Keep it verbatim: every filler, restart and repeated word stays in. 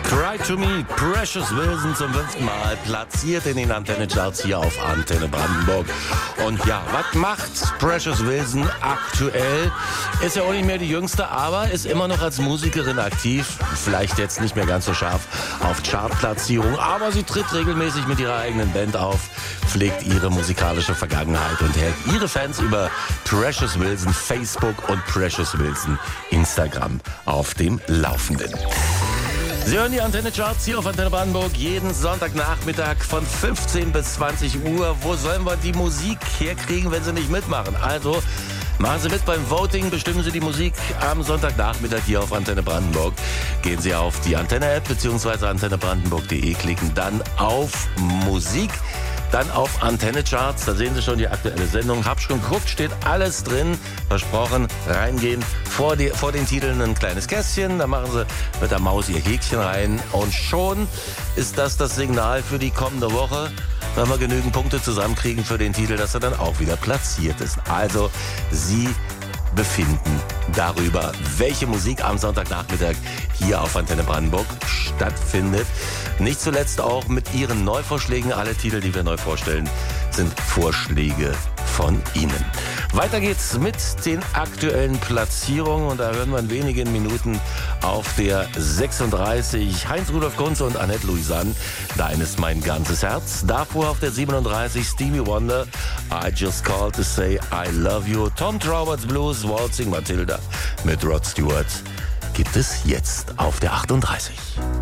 Cry to Me, Precious Wilson zum fünften Mal, platziert in den Antenne-Charts hier auf Antenne Brandenburg. Und ja, was macht Precious Wilson aktuell? Ist ja auch nicht mehr die Jüngste, aber ist immer noch als Musikerin aktiv. Vielleicht jetzt nicht mehr ganz so scharf auf Chartplatzierung, aber sie tritt regelmäßig mit ihrer eigenen Band auf, pflegt ihre musikalische Vergangenheit und hält ihre Fans über Precious Wilson Facebook und Precious Wilson Instagram auf dem Laufenden. Sie hören die Antenne-Charts hier auf Antenne Brandenburg jeden Sonntagnachmittag von fünfzehn bis zwanzig Uhr. Wo sollen wir die Musik herkriegen, wenn Sie nicht mitmachen? Also machen Sie mit beim Voting, bestimmen Sie die Musik am Sonntagnachmittag hier auf Antenne Brandenburg. Gehen Sie auf die Antenne-App bzw. antenne brandenburg punkt de, klicken dann auf Musik. Dann auf Antenne-Charts, da sehen Sie schon die aktuelle Sendung. Hab schon geguckt, steht alles drin. Versprochen, reingehen. Vor, die, vor den Titeln ein kleines Kästchen, da machen Sie mit der Maus Ihr Häkchen rein. Und schon ist das das Signal für die kommende Woche, wenn wir genügend Punkte zusammenkriegen für den Titel, dass er dann auch wieder platziert ist. Also, Sie befinden darüber, welche Musik am Sonntagnachmittag hier auf Antenne Brandenburg stattfindet. Nicht zuletzt auch mit Ihren Neuvorschlägen. Alle Titel, die wir neu vorstellen, sind Vorschläge von Ihnen. Weiter geht's mit den aktuellen Platzierungen und da hören wir in wenigen Minuten auf der sechsunddreißig Heinz-Rudolf Kunze und Annette Louisanne. Dein ist mein ganzes Herz. Davor auf der siebenunddreißig Stevie Wonder, I Just Called to Say I Love You. Tom Trauberts Blues, Waltzing Matilda mit Rod Stewart gibt es jetzt auf der achtunddreißig.